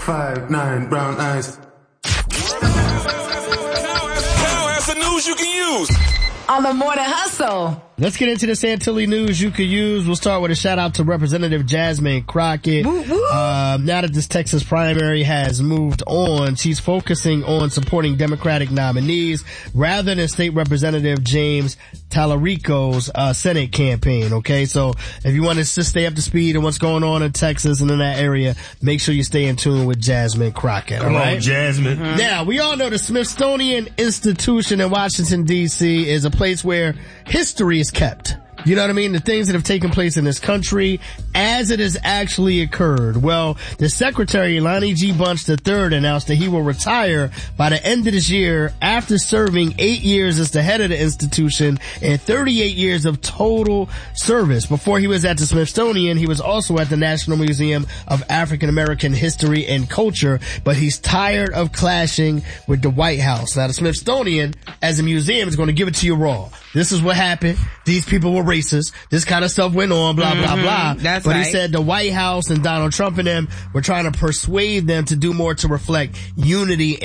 5'9", brown eyes. Now has the news you can use. On the Morning Hustle. Let's get into the Santilli news you could use. We'll start with a shout out to Representative Jasmine Crockett. Now that this Texas primary has moved on, she's focusing on supporting Democratic nominees rather than State Representative James Tallarico's Senate campaign. Okay, so if you want to just stay up to speed on what's going on in Texas and in that area, make sure you stay in tune with Jasmine Crockett. Come all right? on, Jasmine. Mm-hmm. Now, we all know the Smithsonian Institution in Washington, D.C. is a place where history is kept. You know what I mean? The things that have taken place in this country as it has actually occurred. Well, the Secretary, Lonnie G. Bunch III, announced that he will retire by the end of this year after serving 8 years as the head of the institution and 38 years of total service. Before he was at the Smithsonian, he was also at the National Museum of African American History and Culture, but he's tired of clashing with the White House. Now, the Smithsonian, as a museum, is going to give it to you raw. This is what happened. These people were racist. This kind of stuff went on, blah, blah, blah. That's but right. He said the White House and Donald Trump and them were trying to persuade them to do more to reflect unity